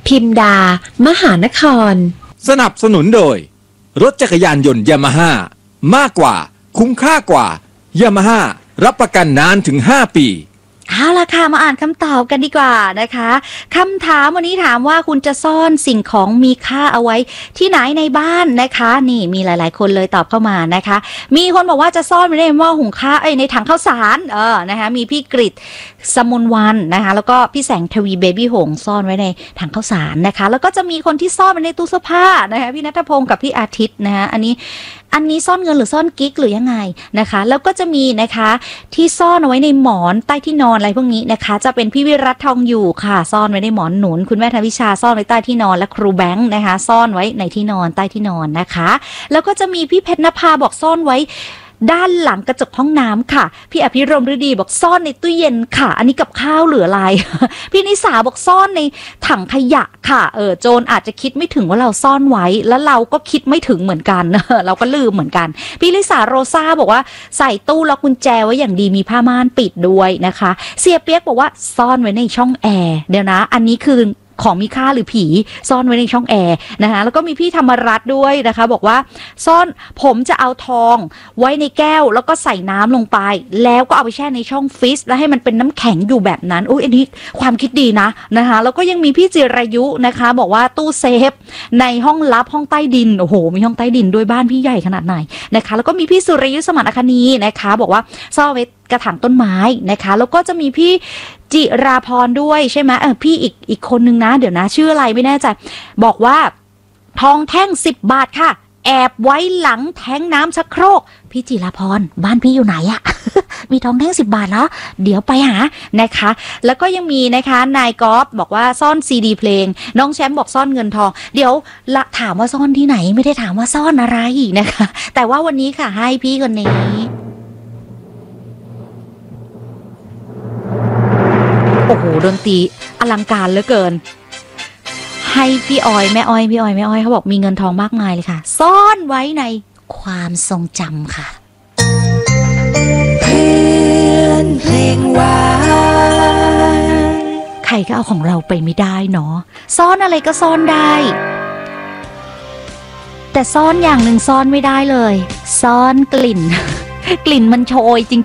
พิมดามหานครสนับสนุนโดยรถจักรยานยนต์ยามาฮ่ามากกว่าคุ้มค่ากว่ายามาฮ่ารับประกันนานถึง5 ปีเอาล่ะค่ะมาอ่านคำตอบกันดีกว่านะคะคำถามวันนี้ถามว่าคุณจะซ่อนสิ่งของมีค่าเอาไว้ที่ไหนในบ้านนะคะนี่มีหลายๆคนเลยตอบเข้ามานะคะมีคนบอกว่าจะซ่อนไว้ในหม้อหุงข้าวในถังข้าวสารนะคะมีพี่กฤษสมุนวันนะคะแล้วก็พี่แสงทวีเบบี้หงซ่อนไว้ในถังข้าวสารนะคะแล้วก็จะมีคนที่ซ่อนไว้ในตู้เสื้อผ้านะคะพี่ณัฐพงศ์กับพี่อาทิตย์นะคะอันนี้ซ่อนเงินหรือซ่อนกิ๊กหรือยังไงนะคะแล้วก็จะมีนะคะที่ซ่อนเอาไว้ในหมอนใต้ที่นอนอะไรพวกนี้นะคะจะเป็นพี่วิรัตทองอยู่ค่ะซ่อนไว้ในหมอนหนุนคุณแม่ธวิชาซ่อนไว้ใต้ที่นอนและครูแบงค์นะคะซ่อนไว้ในที่นอนใต้ที่นอนนะคะแล้วก็จะมีพี่เพชรนภาบอกซ่อนไว้ด้านหลังกระจกห้องน้ำค่ะพี่อภิรมฤดีบอกซ่อนในตู้เย็นค่ะอันนี้กับข้าวเหลืออะไร พี่นิสาบอกซ่อนในถังขยะค่ะโจรอาจจะคิดไม่ถึงว่าเราซ่อนไว้แล้วเราก็คิดไม่ถึงเหมือนกัน เราก็ลืมเหมือนกันพี่ลิสาโรซ่าบอกว่าใส่ตู้ล็อกกุญแจไว้อย่างดีมีผ้าม่านปิดด้วยนะคะเสียเปียกบอกว่าซ่อนไว้ในช่องแอร์เดี๋ยวนะอันนี้คือของมีค่าหรือผีซ่อนไว้ในช่องแอร์นะคะแล้วก็มีพี่ธรรมรัตน์ด้วยนะคะบอกว่าซ่อนผมจะเอาทองไว้ในแก้วแล้วก็ใส่น้ำลงไปแล้วก็เอาไปแช่ในช่องฟรีซแล้วให้มันเป็นน้ำแข็งอยู่แบบนั้นอุ้ยอันนี้ความคิดดีนะคะแล้วก็ยังมีพี่จิรายุนะคะบอกว่าตู้เซฟในห้องลับห้องใต้ดินโอ้โหมีห้องใต้ดินด้วยบ้านพี่ใหญ่ขนาดไหนนะคะแล้วก็มีพี่สุริยุทธสมานคณีนะคะบอกว่าซ่อนไว้กระถางต้นไม้นะคะแล้วก็จะมีพี่จิราพรด้วยใช่ไหมพี่อีกคนนึงนะเดี๋ยวนะชื่ออะไรไม่แน่ใจบอกว่าทองแท่ง10 บาทค่ะแอบไว้หลังแท้งน้ำชักโครกพี่จิราพรบ้านพี่อยู่ไหนอะ มีทองแท่ง10 บาทแล้วเดี๋ยวไปหานะคะแล้วก็ยังมีนะคะนายกอล์ฟบอกว่าซ่อนซีดีเพลงน้องแชมป์บอกซ่อนเงินทองเดี๋ยวละถามว่าซ่อนที่ไหนไม่ได้ถามว่าซ่อนอะไรนะคะแต่ว่าวันนี้ค่ะให้พี่คนนี้โอ้โหดนตรีอลังการเหลือเกินให้พี่ออยแม่อ้อยเขาบอกมีเงินทองมากมายเลยค่ะซ่อนไว้ในความทรงจำค่ะเพื่อนเพลงหวานใครก็เอาของเราไปไม่ได้เนาะซ่อนอะไรก็ซ่อนได้แต่ซ่อนอย่างหนึ่งซ่อนไม่ได้เลยซ่อนกลิ่น กลิ่นมันโชยจริง